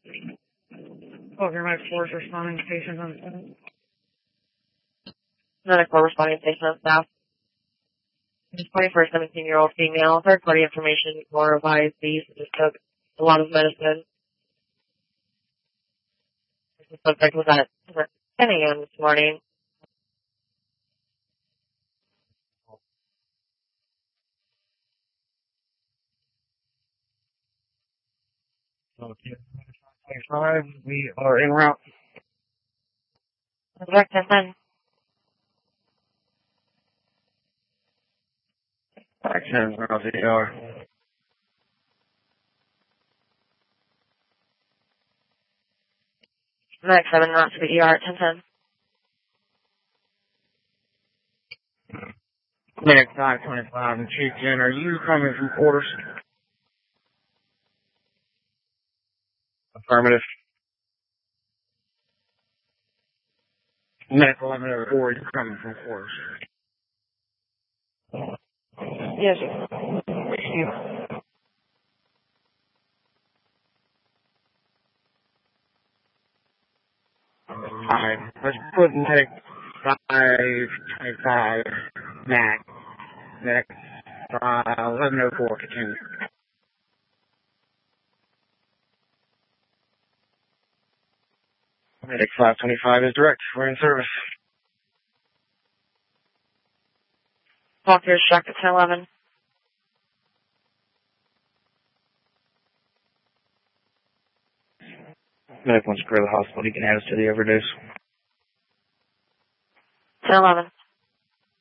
Your Mike 4 is responding to patients on 7. Medic 4 responding to patient on staff. 21st, 17-year-old female. Third-party information for revised these. Just took a lot of medicine. The subject was at 10 a.m. this morning. Okay. 25, we are en route. Direct 1010. Action, route to ER. Medic 7, route to the ER at 1010. Medic 525 and Chief Jen, are you coming from quarters? Affirmative. Medic 1104, you coming from quarters? Yes, sir. Alright, let's put Medic 525 back. Medic 1104, continue. Medic 525 is direct. We're in service. Talk to your shock at 1011. Medic wants to clear the hospital. He can add us to the overdose. 1011.